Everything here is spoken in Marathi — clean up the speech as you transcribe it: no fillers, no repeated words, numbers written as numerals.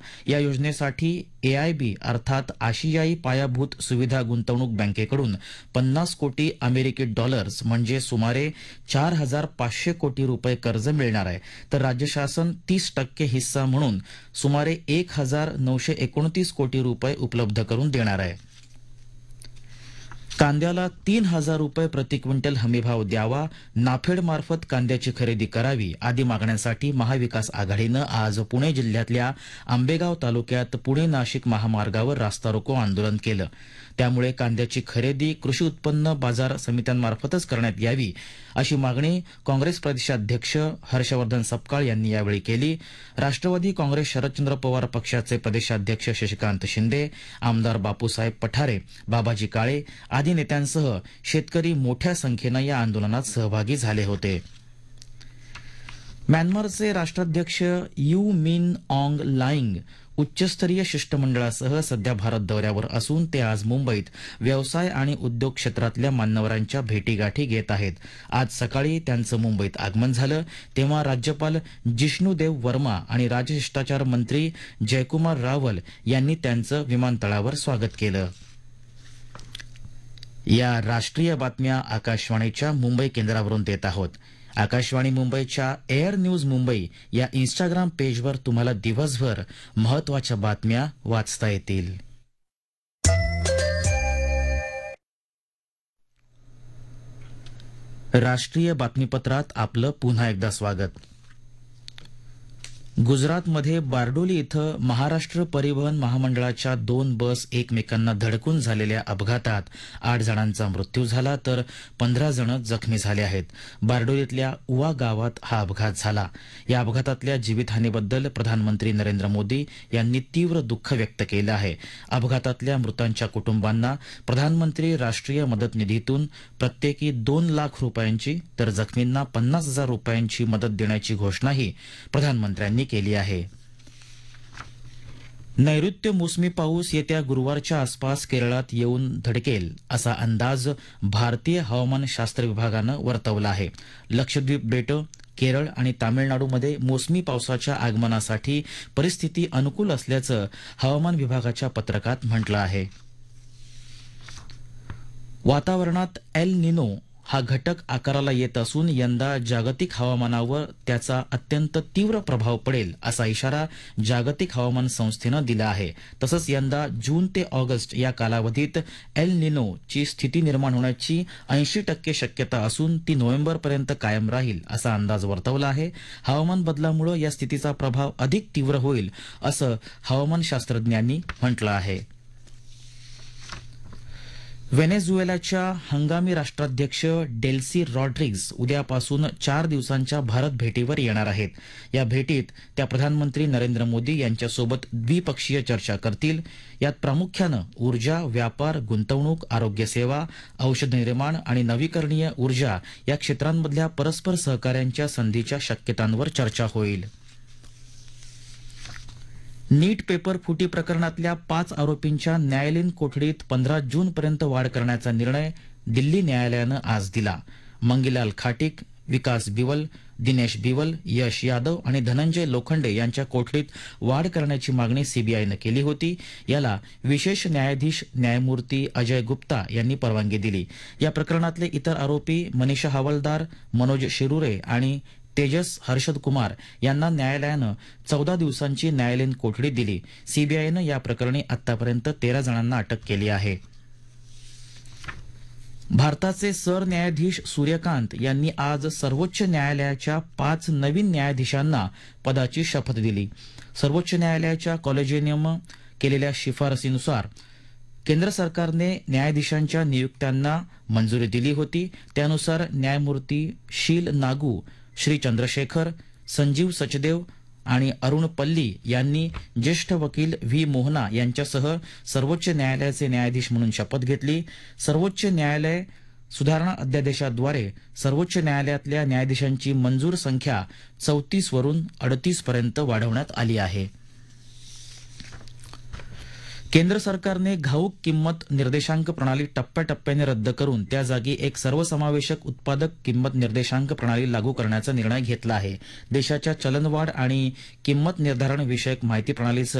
या योजनेसाठी एआयबी अर्थात आशियाई पायाभूत सुविधा गुंतवणूक बँकेकडून 50 कोटी अमेरिकी डॉलर्स म्हणजे सुमारे 4,500 कोटी रुपये कर्ज मिळणार आहे, तर राज्य शासन 30% हिस्सा म्हणून सुमारे 1,929 कोटी रुपये उपलब्ध करून देणार आहे. कांद्याला 3,000 रुपये प्रति क्विंटल हमीभाव द्यावा, नाफेडमार्फत कांद्याची खरेदी करावी आदी मागण्यांसाठी महाविकास आघाडीनं आज पुणे जिल्ह्यातल्या आंबेगाव तालुक्यात पुणे नाशिक महामार्गावर रास्ता रोको आंदोलन केलं. त्यामुळे कांद्याची खरेदी कृषी उत्पन्न बाजार समित्यांमार्फतच करण्यात यावी अशी मागणी काँग्रेस प्रदेशाध्यक्ष हर्षवर्धन सपकाळ यांनी यावेळी केली. राष्ट्रवादी काँग्रेस शरदचंद्र पवार पक्षाचे प्रदेशाध्यक्ष शशिकांत शिंदे, आमदार बापूसाहेब पठारे, बाबाजी काळे आदी नेत्यांसह शेतकरी मोठ्या संख्येनं या आंदोलनात सहभागी झाले होते. म्यानमारचे राष्ट्राध्यक्ष यू मिन ऑंग लाईंग उच्चस्तरीय शिष्टमंडळासह सध्या भारत दौऱ्यावर असून ते आज मुंबईत व्यवसाय आणि उद्योग क्षेत्रातल्या मान्यवरांच्या भेटीगाठी घेत आहेत. आज सकाळी त्यांचं मुंबईत आगमन झालं तेव्हा राज्यपाल जिष्णुदेव वर्मा आणि राजशिष्टाचार मंत्री जयकुमार रावल यांनी त्यांचं विमानतळावर स्वागत केलं. या राष्ट्रीय बातम्या आकाशवाणीच्या मुंबई केंद्रावरून देत आहोत. आकाशवाणी मुंबईच्या एअर न्यूज मुंबई या इंस्टाग्राम पेजवर तुम्हाला दिवसभर महत्त्वाच्या बातम्या वाचता येतील. राष्ट्रीय बातमीपत्रात आपलं पुन्हा एकदा स्वागत. गुजरातमध्ये बारडोली इथं महाराष्ट्र परिवहन महामंडळाच्या 2 बस एकमेकांना धडकून झालेल्या अपघातात 8 जणांचा मृत्यू झाला तर 15 जण जखमी झाले आहेत. बारडोलीतल्या उवा गावात हा अपघात झाला. या अपघातातल्या जीवितहानीबद्दल प्रधानमंत्री नरेंद्र मोदी यांनी तीव्र दुःख व्यक्त केलं आहे. अपघातातल्या मृतांच्या कुटुंबांना प्रधानमंत्री राष्ट्रीय मदत निधीतून प्रत्येकी 2 लाख रुपयांची तर जखमींना 50,000 रुपयांची मदत देण्याची घोषणाही प्रधानमंत्र्यांनी केली आहे. नैऋत्य मोसमी पाऊस येत्या गुरुवारच्या आसपास केरळात येऊन धडकेल असा अंदाज भारतीय हवामानशास्त्र विभागानं वर्तवला आहे. लक्षद्वीप बेटं, केरळ आणि तामिळनाडूमध्ये मोसमी पावसाच्या आगमनासाठी परिस्थिती अनुकूल असल्याचं हवामान विभागाच्या पत्रकात म्हटलं आहे. वातावरणात एल निनो हा घटक आकाराला येत असून यंदा जागतिक हवामानावर त्याचा अत्यंत तीव्र प्रभाव पडेल असा इशारा जागतिक हवामान संस्थेनं दिला आहे. तसंच यंदा जून ते ऑगस्ट या कालावधीत एल निनोची स्थिती निर्माण होण्याची 80% शक्यता असून ती नोव्हेंबरपर्यंत कायम राहील असा अंदाज वर्तवला आहे. हवामान बदलामुळे या स्थितीचा प्रभाव अधिक तीव्र होईल असं हवामानशास्त्रज्ञांनी म्हटलं आहे. व्हेनेझुएलाच्या हंगामी राष्ट्राध्यक्ष डेल्सी रॉड्रिग्ज उद्यापासून 4 दिवसांच्या भारत भेटीवर येणार आहेत. या भेटीत त्या प्रधानमंत्री नरेंद्र मोदी यांच्यासोबत द्विपक्षीय चर्चा करतील. यात प्रामुख्यानं ऊर्जा, व्यापार, गुंतवणूक, आरोग्य सेवा, औषध निर्माण आणि नवीकरणीय ऊर्जा या क्षेत्रांमधल्या परस्पर सहकार्याच्या संधीच्या शक्यतांवर चर्चा होईल. नीट पेपर फुटी प्रकरणातल्या 5 आरोपींच्या न्यायालयीन कोठडीत 15 जूनपर्यंत वाढ करण्याचा निर्णय दिल्ली न्यायालयानं आज दिला. मंगीलाल खाटिक, विकास बिवल, दिनेश बिवल, यश यादव आणि धनंजय लोखंडे यांच्या कोठडीत वाढ करण्याची मागणी सीबीआयनं केली होती. याला विशेष न्यायाधीश न्यायमूर्ती अजय गुप्ता यांनी परवानगी दिली. या प्रकरणातले इतर आरोपी मनीषा हवालदार, मनोज शिरुरे आणि तेजस हर्षद कुमार यांना न्यायालयानं 14 दिवसांची न्यायालयीन कोठडी दिली. सीबीआयनं या प्रकरणी आतापर्यंत 13 जणांना अटक केली आहे. भारताचे सरन्यायाधीश सूर्यकांत यांनी आज सर्वोच्च न्यायालयाच्या 5 नवीन न्यायाधीशांना पदाची शपथ दिली. सर्वोच्च न्यायालयाच्या कॉलेजियमनं केलेल्या शिफारसीनुसार केंद्र सरकारने न्यायाधीशांच्या नियुक्त्यांना मंजुरी दिली होती. त्यानुसार न्यायमूर्ती शील नागू, श्री चंद्रशेखर, संजीव सचदेव आणि अरुण पल्ली यांनी ज्येष्ठ वकील व्ही मोहना यांच्यासह सर्वोच्च न्यायालयाचे न्यायाधीश म्हणून शपथ घेतली. सर्वोच्च न्यायालय सुधारणा अध्यादेशाद्वारे सर्वोच्च न्यायालयातल्या न्यायाधीशांची मंजूर संख्या 34 वरून 38 पर्यंत वाढवण्यात आली आहे. केंद्र सरकारने घाऊक किंमत निर्देशांक प्रणाली टप्प्याटप्प्याने रद्द करून त्या जागी एक सर्वसमावेशक उत्पादक किंमत निर्देशांक प्रणाली लागू करण्याचा निर्णय घेतला आहे. देशाच्या चलनवाढ आणि किंमत निर्धारण विषयक माहिती प्रणालीसह